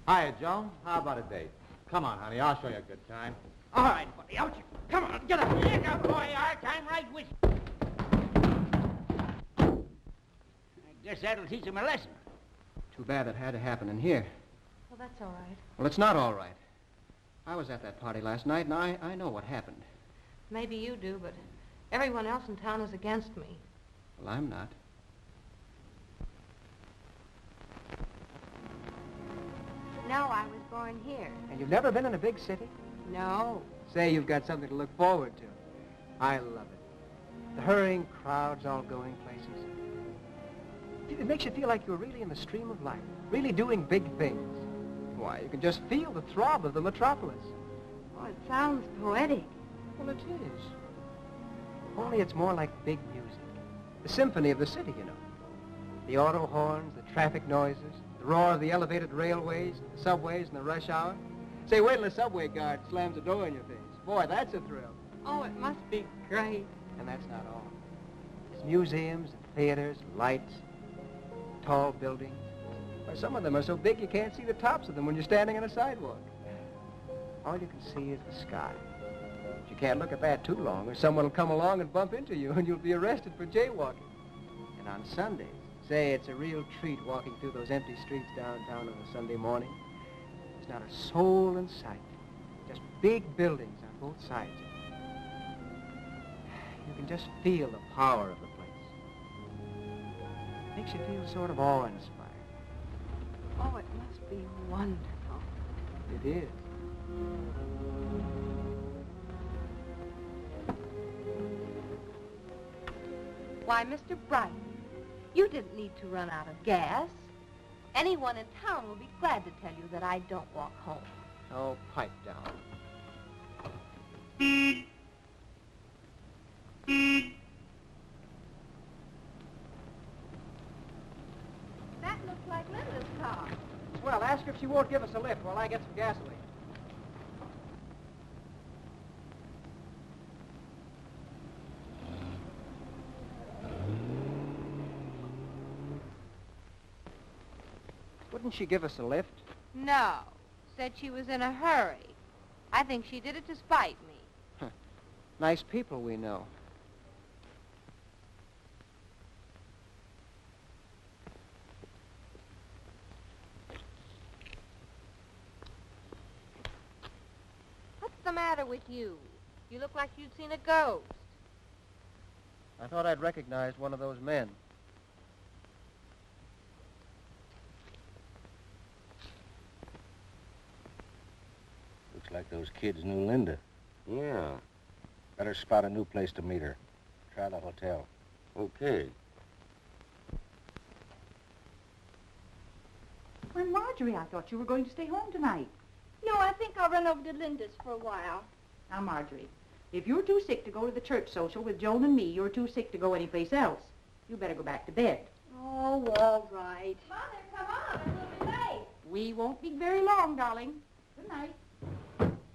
Hiya, Joan. How about a date? Come on, honey. I'll show you a good time. All right, buddy, out you. Come on, get up. Here you go, boy. I'm right with you. I guess that'll teach him a lesson. Too bad that had to happen in here. Well, that's all right. Well, it's not all right. I was at that party last night, and I know what happened. Maybe you do, but everyone else in town is against me. Well, I'm not. No, I was born here. And you've never been in a big city? No. Say you've got something to look forward to. I love it. The hurrying crowds all going places. It makes you feel like you're really in the stream of life, really doing big things. Why, you can just feel the throb of the metropolis. Oh, it sounds poetic. Well, it is. Only it's more like big music. The symphony of the city, you know. The auto horns, the traffic noises, the roar of the elevated railways, the subways in the rush hour. Say, wait till the subway guard slams the door in your face. Boy, that's a thrill. Oh, it must be great. And that's not all. There's museums and theaters and lights, tall buildings. Why, some of them are so big you can't see the tops of them when you're standing on a sidewalk. All you can see is the sky. But you can't look at that too long, or someone will come along and bump into you, and you'll be arrested for jaywalking. And on Sundays, say, it's a real treat walking through those empty streets downtown on a Sunday morning. There's not a soul in sight. Just big buildings on both sides. You can just feel the power of the place. Makes you feel sort of awe-inspired. Oh, it must be wonderful. It is. Why, Mr. Bright, you didn't need to run out of gas. Anyone in town will be glad to tell you that I don't walk home. Oh, pipe down. That looks like Linda's car. Well, ask her if she won't give us a lift while I get some gasoline. Wouldn't she give us a lift? No. Said she was in a hurry. I think she did it to spite me. Nice people we know. What's the matter with you? You look like you'd seen a ghost. I thought I'd recognized one of those men. Looks like those kids knew Linda. Yeah. Better spot a new place to meet her. Try the hotel. Okay. Well, Marjorie, I thought you were going to stay home tonight. No, I think I'll run over to Linda's for a while. Now, Marjorie, if you're too sick to go to the church social with Joan and me, you're too sick to go anyplace else. You better go back to bed. Oh, all right. Mother, come on. We'll be late. We won't be very long, darling. Good night.